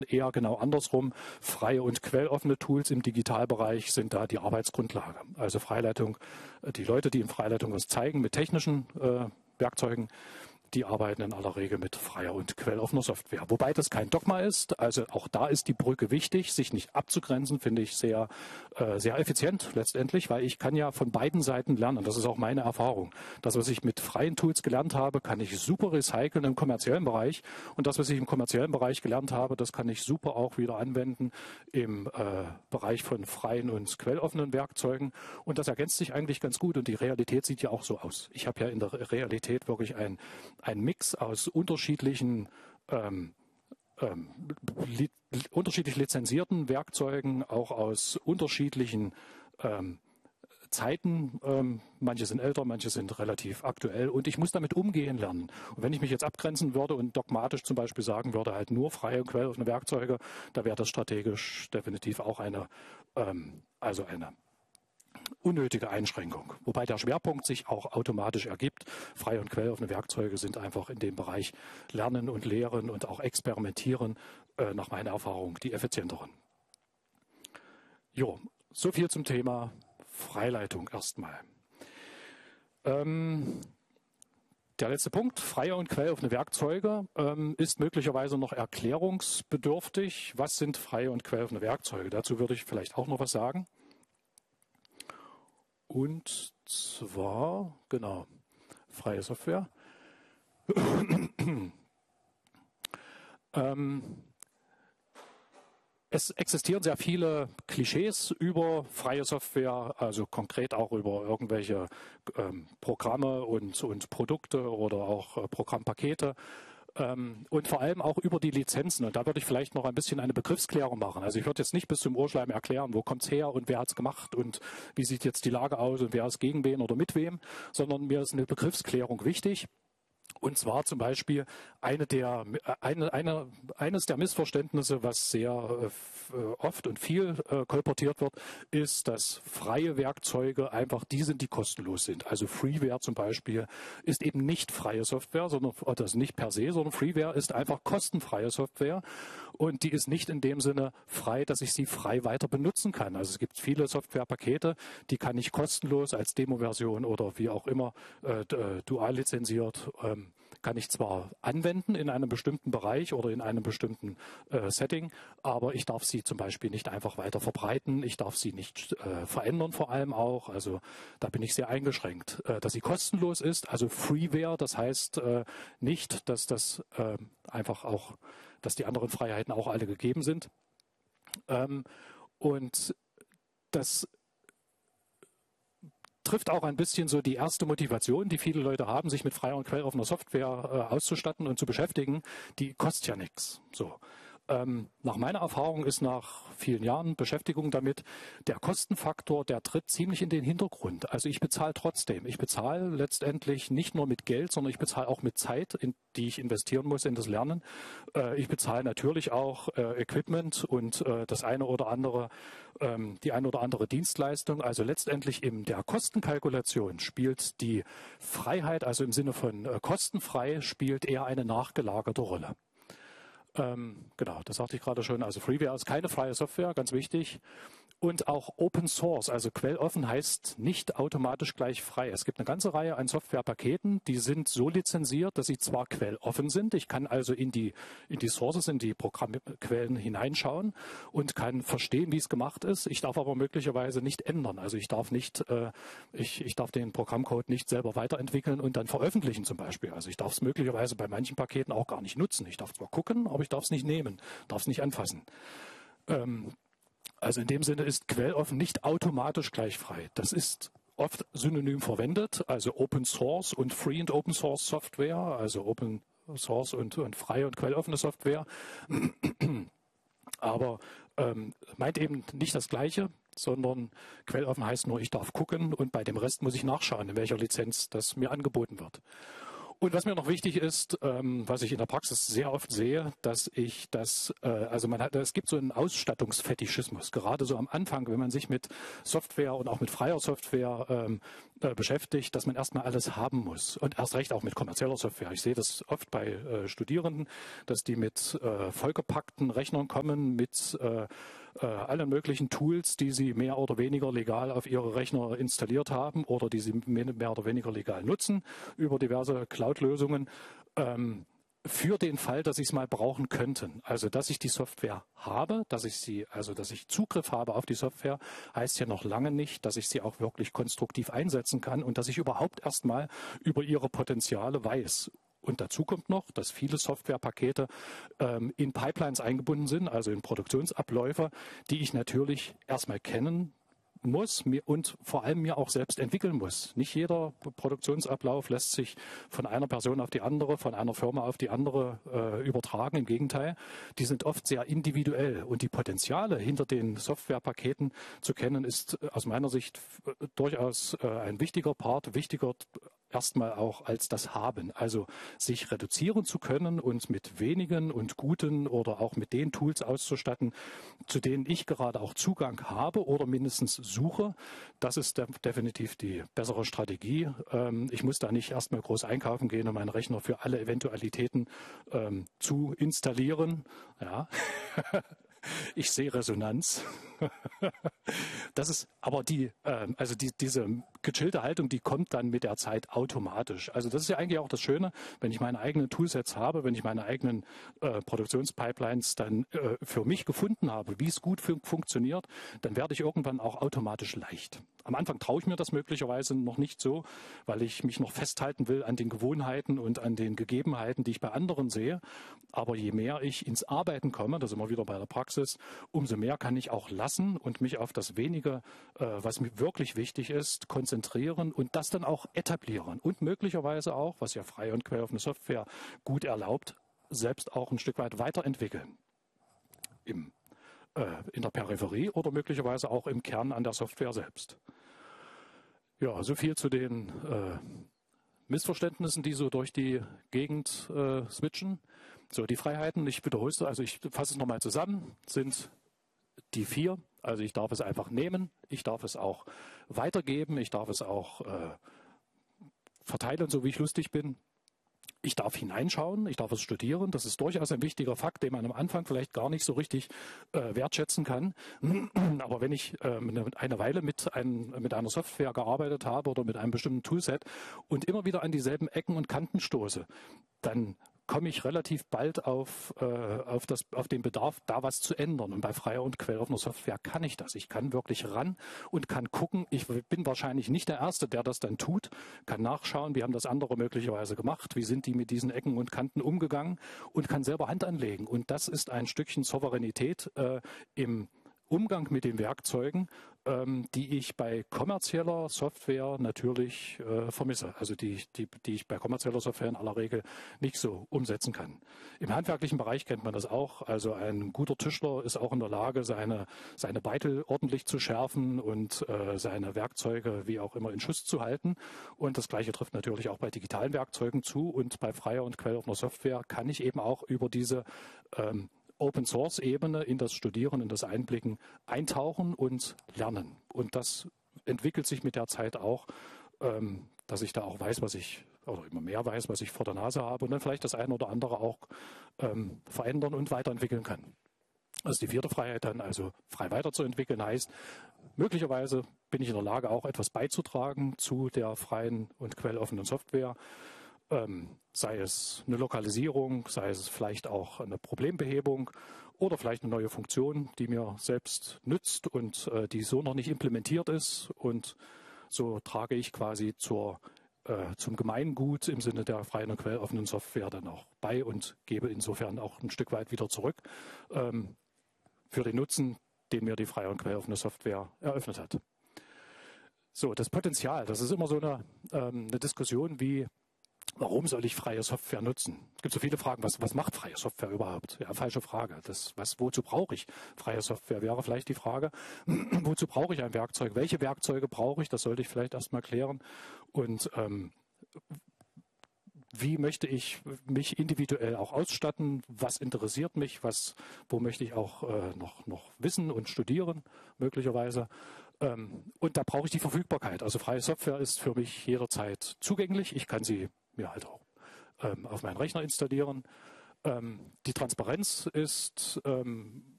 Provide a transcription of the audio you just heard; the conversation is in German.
eher genau andersrum. Freie und quelloffene Tools im Digitalbereich sind da die Arbeitsgrundlage. Also Freileitung, die Leute, die in Freileitung was zeigen mit technischen Werkzeugen, die arbeiten in aller Regel mit freier und quelloffener Software. Wobei das kein Dogma ist. Also auch da ist die Brücke wichtig, sich nicht abzugrenzen, finde ich sehr effizient letztendlich, weil ich kann ja von beiden Seiten lernen. Das ist auch meine Erfahrung. Das, was ich mit freien Tools gelernt habe, kann ich super recyceln im kommerziellen Bereich. Und das, was ich im kommerziellen Bereich gelernt habe, das kann ich super auch wieder anwenden im Bereich von freien und quelloffenen Werkzeugen. Und das ergänzt sich eigentlich ganz gut. Und die Realität sieht ja auch so aus. Ich habe ja in der Realität wirklich ein Mix aus unterschiedlich lizenzierten Werkzeugen, auch aus unterschiedlichen Zeiten. Manche sind älter, manche sind relativ aktuell und ich muss damit umgehen lernen. Und wenn ich mich jetzt abgrenzen würde und dogmatisch zum Beispiel sagen würde, halt nur freie und quelloffene Werkzeuge, da wäre das strategisch definitiv auch eine unnötige Einschränkung. Wobei der Schwerpunkt sich auch automatisch ergibt. Freie und quelloffene Werkzeuge sind einfach in dem Bereich Lernen und Lehren und auch Experimentieren nach meiner Erfahrung die effizienteren. Jo, so viel zum Thema Freileitung erstmal. Der letzte Punkt, freie und quelloffene Werkzeuge, ist möglicherweise noch erklärungsbedürftig. Was sind freie und quelloffene Werkzeuge? Dazu würde ich vielleicht auch noch was sagen. Und zwar, genau, freie Software. Es existieren sehr viele Klischees über freie Software, also konkret auch über irgendwelche Programme und Produkte oder auch Programmpakete. Und vor allem auch über die Lizenzen. Und da würde ich vielleicht noch ein bisschen eine Begriffsklärung machen. Also ich würde jetzt nicht bis zum Ohrschleim erklären, wo kommt es her und wer hat es gemacht und wie sieht jetzt die Lage aus und wer ist gegen wen oder mit wem, sondern mir ist eine Begriffsklärung wichtig. Und zwar zum Beispiel eines der Missverständnisse, was sehr oft und viel kolportiert wird, ist, dass freie Werkzeuge einfach die sind, die kostenlos sind. Also Freeware zum Beispiel ist eben nicht freie Software, sondern das nicht per se, sondern Freeware ist einfach kostenfreie Software und die ist nicht in dem Sinne frei, dass ich sie frei weiter benutzen kann. Also es gibt viele Softwarepakete, die kann ich kostenlos als Demo-Version oder wie auch immer dual lizenziert kann ich zwar anwenden in einem bestimmten Bereich oder in einem bestimmten Setting, aber ich darf sie zum Beispiel nicht einfach weiter verbreiten. Ich darf sie nicht verändern vor allem auch. Also da bin ich sehr eingeschränkt. Dass sie kostenlos ist, also Freeware, das heißt nicht, dass das einfach auch, dass die anderen Freiheiten auch alle gegeben sind. Und das trifft auch ein bisschen so die erste Motivation, die viele Leute haben, sich mit freier und quelloffener Software auszustatten und zu beschäftigen. Die kostet ja nichts. So. Nach meiner Erfahrung ist nach vielen Jahren Beschäftigung damit, der Kostenfaktor, der tritt ziemlich in den Hintergrund. Also ich bezahle trotzdem. Ich bezahle letztendlich nicht nur mit Geld, sondern ich bezahle auch mit Zeit, die ich investieren muss in das Lernen. Ich bezahle natürlich auch Equipment und die eine oder andere Dienstleistung. Also letztendlich in der Kostenkalkulation spielt die Freiheit, also im Sinne von kostenfrei, spielt eher eine nachgelagerte Rolle. Genau, das sagte ich gerade schon. Also Freeware ist keine freie Software, ganz wichtig. Und auch Open Source, also quelloffen heißt nicht automatisch gleich frei. Es gibt eine ganze Reihe an Softwarepaketen, die sind so lizenziert, dass sie zwar quelloffen sind. Ich kann also in die Sources, in die Programmquellen hineinschauen und kann verstehen, wie es gemacht ist. Ich darf aber möglicherweise nicht ändern. Also ich darf den Programmcode nicht selber weiterentwickeln und dann veröffentlichen zum Beispiel. Also ich darf es möglicherweise bei manchen Paketen auch gar nicht nutzen. Ich darf zwar gucken, aber ich darf es nicht nehmen, darf es nicht anfassen. Also in dem Sinne ist quelloffen nicht automatisch gleich frei. Das ist oft synonym verwendet, also Open Source und Free und Open Source Software, also Open Source und freie und quelloffene Software. Aber meint eben nicht das Gleiche, sondern quelloffen heißt nur, ich darf gucken und bei dem Rest muss ich nachschauen, in welcher Lizenz das mir angeboten wird. Und was mir noch wichtig ist, was ich in der Praxis sehr oft sehe, dass ich das, es gibt so einen Ausstattungsfetischismus, gerade so am Anfang, wenn man sich mit Software und auch mit freier Software beschäftigt, dass man erstmal alles haben muss und erst recht auch mit kommerzieller Software. Ich sehe das oft bei Studierenden, dass die mit vollgepackten Rechnern kommen, mit allen möglichen Tools, die sie mehr oder weniger legal auf ihre Rechner installiert haben oder die sie mehr oder weniger legal nutzen über diverse Cloud-Lösungen, für den Fall, dass sie es mal brauchen könnten. Also, dass ich die Software habe, dass ich Zugriff habe auf die Software, heißt ja noch lange nicht, dass ich sie auch wirklich konstruktiv einsetzen kann und dass ich überhaupt erstmal über ihre Potenziale weiß. Und dazu kommt noch, dass viele Softwarepakete in Pipelines eingebunden sind, also in Produktionsabläufe, die ich natürlich erstmal kennen muss und vor allem mir auch selbst entwickeln muss. Nicht jeder Produktionsablauf lässt sich von einer Person auf die andere, von einer Firma auf die andere übertragen. Im Gegenteil, die sind oft sehr individuell und die Potenziale hinter den Softwarepaketen zu kennen, ist aus meiner Sicht durchaus ein wichtiger Part, wichtiger erstmal auch als das Haben. Also sich reduzieren zu können und mit wenigen und guten oder auch mit den Tools auszustatten, zu denen ich gerade auch Zugang habe oder mindestens suche. Das ist definitiv die bessere Strategie. Ich muss da nicht erstmal groß einkaufen gehen, um meinen Rechner für alle Eventualitäten zu installieren. Ja. Ich sehe Resonanz. Das ist aber diese gechillte Haltung, die kommt dann mit der Zeit automatisch. Also das ist ja eigentlich auch das Schöne, wenn ich meine eigenen Toolsets habe, wenn ich meine eigenen Produktionspipelines dann für mich gefunden habe, wie es gut funktioniert, dann werde ich irgendwann auch automatisch leicht. Am Anfang traue ich mir das möglicherweise noch nicht so, weil ich mich noch festhalten will an den Gewohnheiten und an den Gegebenheiten, die ich bei anderen sehe. Aber je mehr ich ins Arbeiten komme, da sind wir wieder bei der Praxis, umso mehr kann ich auch lassen und mich auf das Wenige, was mir wirklich wichtig ist, konzentrieren und das dann auch etablieren. Und möglicherweise auch, was ja freie und quelloffene Software gut erlaubt, selbst auch ein Stück weit weiterentwickeln. In der Peripherie oder möglicherweise auch im Kern an der Software selbst. Ja, so viel zu den Missverständnissen, die so durch die Gegend switchen. So, die Freiheiten, ich wiederhole es, also ich fasse es nochmal zusammen, sind die 4. Also ich darf es einfach nehmen, ich darf es auch weitergeben, ich darf es auch verteilen, so wie ich lustig bin. Ich darf hineinschauen, ich darf es studieren. Das ist durchaus ein wichtiger Fakt, den man am Anfang vielleicht gar nicht so richtig wertschätzen kann. Aber wenn ich eine Weile mit einer Software gearbeitet habe oder mit einem bestimmten Toolset und immer wieder an dieselben Ecken und Kanten stoße, dann komme ich relativ bald auf den Bedarf, da was zu ändern. Und bei freier und quelloffener Software kann ich das. Ich kann wirklich ran und kann gucken. Ich bin wahrscheinlich nicht der Erste, der das dann tut, kann nachschauen, wie haben das andere möglicherweise gemacht, wie sind die mit diesen Ecken und Kanten umgegangen und kann selber Hand anlegen. Und das ist ein Stückchen Souveränität im Umgang mit den Werkzeugen, die ich bei kommerzieller Software natürlich vermisse, also die ich bei kommerzieller Software in aller Regel nicht so umsetzen kann. Im handwerklichen Bereich kennt man das auch, also ein guter Tischler ist auch in der Lage, seine Beitel ordentlich zu schärfen und seine Werkzeuge wie auch immer in Schuss zu halten, und das Gleiche trifft natürlich auch bei digitalen Werkzeugen zu, und bei freier und quelloffener Software kann ich eben auch über diese Open-Source-Ebene in das Studieren, in das Einblicken eintauchen und lernen. Und das entwickelt sich mit der Zeit auch, dass ich da auch weiß, oder immer mehr weiß, was ich vor der Nase habe und dann vielleicht das eine oder andere auch verändern und weiterentwickeln kann. Also die 4. Freiheit dann, also frei weiterzuentwickeln, heißt, möglicherweise bin ich in der Lage, auch etwas beizutragen zu der freien und quelloffenen Software. Sei es eine Lokalisierung, sei es vielleicht auch eine Problembehebung oder vielleicht eine neue Funktion, die mir selbst nützt und die so noch nicht implementiert ist. Und so trage ich quasi zum Gemeingut im Sinne der freien und quelloffenen Software dann auch bei und gebe insofern auch ein Stück weit wieder zurück für den Nutzen, den mir die freie und quelloffene Software eröffnet hat. So, das Potenzial, das ist immer so eine Diskussion wie, warum soll ich freie Software nutzen? Es gibt so viele Fragen, was macht freie Software überhaupt? Ja, falsche Frage. Wozu brauche ich freie Software? Wäre vielleicht die Frage, wozu brauche ich ein Werkzeug? Welche Werkzeuge brauche ich? Das sollte ich vielleicht erstmal klären. Und wie möchte ich mich individuell auch ausstatten, was interessiert mich, wo möchte ich auch noch wissen und studieren, möglicherweise. Und da brauche ich die Verfügbarkeit. Also freie Software ist für mich jederzeit zugänglich. Ich kann sie mir halt auch auf meinen Rechner installieren. Die Transparenz ist